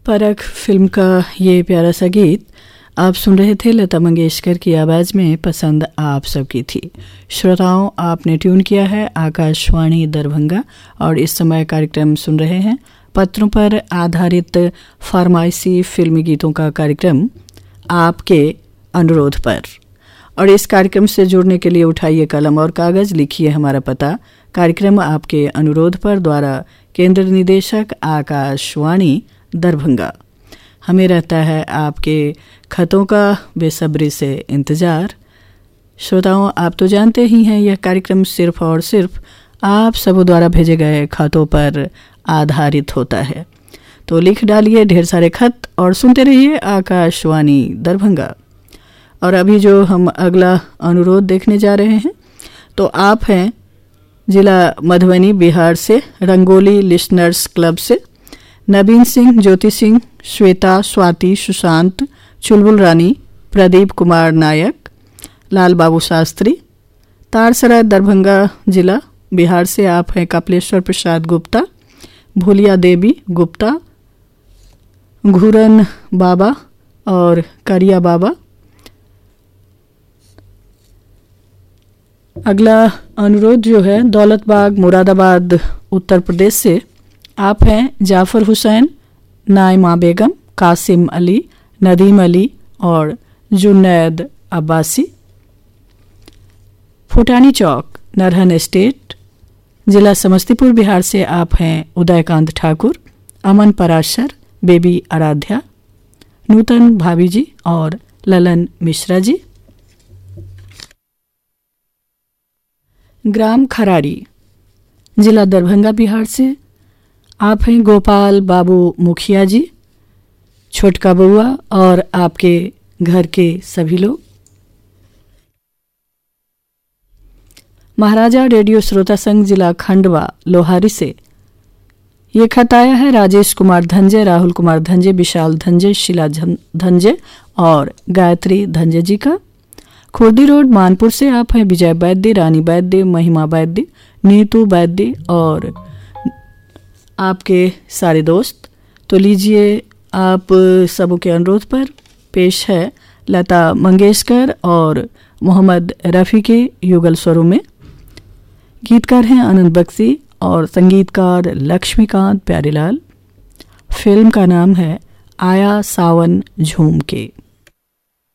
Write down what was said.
परख फिल्म का ये प्यारा सा गीत आप सुन रहे थे लता मंगेशकर की आवाज़ में। पसंद आप सबकी थी। श्रोताओं, आपने ट्यून किया है आकाशवाणी दरभंगा और इस समय कार्यक्रम सुन रहे हैं पत्रों पर आधारित फरमाइशी फिल्मी गीतों का कार्यक्रम आपके अनुरोध पर। और इस कार्यक्रम से जुड़ने के लिए उठाइए कलम और कागज़, लिखिए हमारा पता कार्यक्रम आपके अनुरोध पर द्वारा केंद्र निदेशक आकाशवाणी दरभंगा। हमें रहता है आपके खतों का बेसब्री से इंतज़ार। श्रोताओं, आप तो जानते ही हैं यह कार्यक्रम सिर्फ और सिर्फ आप सब द्वारा भेजे गए खतों पर आधारित होता है। तो लिख डालिए ढेर सारे खत और सुनते रहिए आकाशवाणी दरभंगा। और अभी जो हम अगला अनुरोध देखने जा रहे हैं तो आप हैं जिला मधुबनी बिहार से रंगोली लिसनर्स क्लब से नवीन सिंह, ज्योति सिंह, श्वेता, स्वाति, सुशांत, चुलबुल रानी, प्रदीप कुमार नायक, लाल बाबू शास्त्री। तारसरा दरभंगा जिला बिहार से आप हैं कपिलेश्वर प्रसाद गुप्ता, भूलिया देवी गुप्ता, घूरन बाबा और करिया बाबा। अगला अनुरोध जो है दौलतबाग मुरादाबाद उत्तर प्रदेश से आप हैं जाफर हुसैन, नाइमा बेगम, कासिम अली, नदीम अली और जुनैद अब्बासी। फुटानी चौक नरहन एस्टेट जिला समस्तीपुर बिहार से आप हैं उदयकांत ठाकुर, अमन पराशर, बेबी आराध्या, नूतन भाभी जी और ललन मिश्रा जी। ग्राम खराड़ी जिला दरभंगा बिहार से आप हैं गोपाल बाबू मुखिया जी, छोटका बउआ और आपके घर के सभी लोग। महाराजा रेडियो श्रोता संघ जिला खंडवा लोहारी से ये खत आया है राजेश कुमार धंजे, राहुल कुमार धंजे, विशाल धंजे, शीला धंजे और गायत्री धंजे जी का। खुर्दी रोड मानपुर से आप हैं विजय वैद्य, रानी वैद्य, महिमा वैद्य, नीतू वैद्य और आपके सारे दोस्त। तो लीजिए आप सबों के अनुरोध पर पेश है लता मंगेशकर और मोहम्मद रफ़ी के युगल स्वरों में। गीतकार हैं आनंद बख्शी और संगीतकार लक्ष्मीकांत प्यारेलाल। फिल्म का नाम है आया सावन झूम के।